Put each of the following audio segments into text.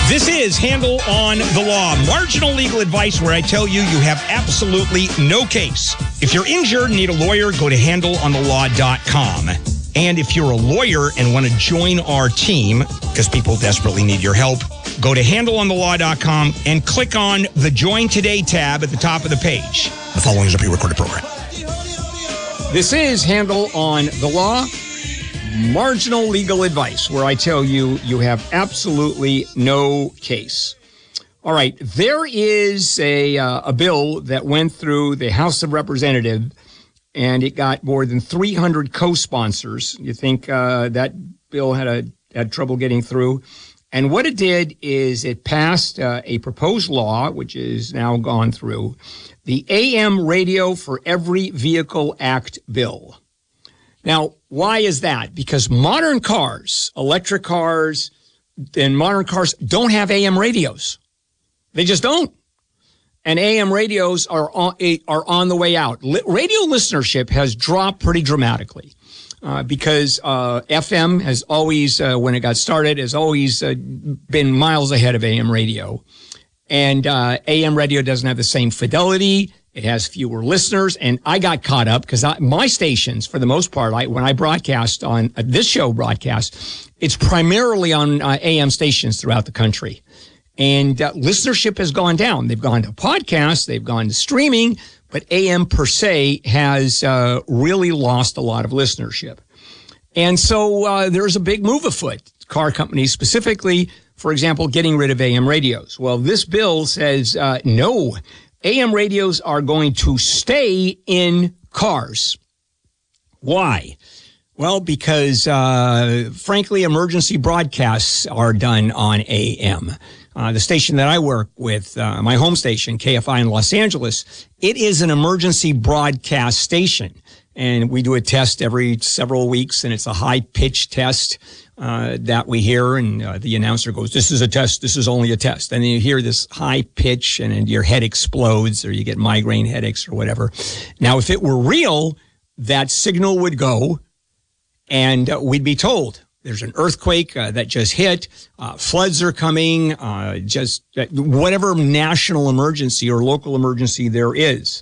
This is Handle on the Law, marginal legal advice where I tell you you have absolutely no case. If you're injured and need a lawyer, go to handleonthelaw.com. And if you're a lawyer and want to join our team, because people desperately need your help, go to handleonthelaw.com and click on the Join Today tab at the top of the page. The following is a pre-recorded program. This is Handle on the Law, marginal legal advice, where I tell you you have absolutely no case. All right, there is a bill that went through the House of Representatives, and it got more than 300 co-sponsors. You think that bill had trouble getting through? And what it did is it passed a proposed law, which is now gone through, the AM Radio for Every Vehicle Act bill. Now, why is that? Because modern cars, electric cars, and modern cars don't have AM radios. They just don't. And AM radios are on the way out. Radio listenership has dropped pretty dramatically because FM has always, when it got started, has always been miles ahead of AM radio. And AM radio doesn't have the same fidelity. It has fewer listeners, and I got caught up because my stations, for the most part, when I broadcast on this show broadcast, it's primarily on AM stations throughout the country. And listenership has gone down. They've gone to podcasts, they've gone to streaming, but AM per se has really lost a lot of listenership. And so there's a big move afoot. Car companies specifically, for example, getting rid of AM radios. Well, this bill says no. AM radios are going to stay in cars. Why? Well, because, frankly, emergency broadcasts are done on AM. The station that I work with, my home station, KFI in Los Angeles, it is an emergency broadcast station. And we do a test every several weeks, and it's a high-pitched test that we hear, and the announcer goes, "This is a test, this is only a test." And then you hear this high pitch, and your head explodes, or you get migraine headaches or whatever. Now, if it were real, that signal would go, and we'd be told, there's an earthquake that just hit, floods are coming, just whatever national emergency or local emergency there is.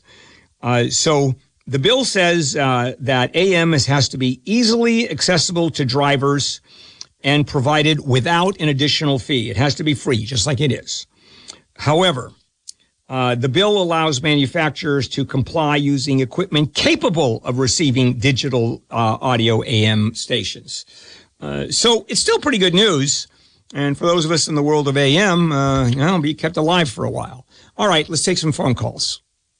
So the bill says that AM has to be easily accessible to drivers and provided without an additional fee. It has to be free, just like it is. However, the bill allows manufacturers to comply using equipment capable of receiving digital audio AM stations. So it's still pretty good news. And for those of us in the world of AM, be kept alive for a while. All right, let's take some phone calls.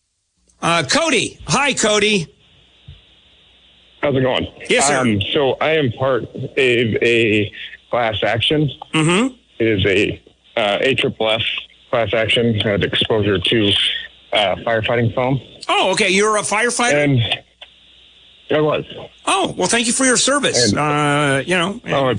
Cody. Hi, Cody. How's it going? Yes, sir. So I am part of a class action. Mm-hmm. It is a AFFF class action, had exposure to firefighting foam. Oh, okay. You're a firefighter? And I was. Oh, well, thank you for your service. And,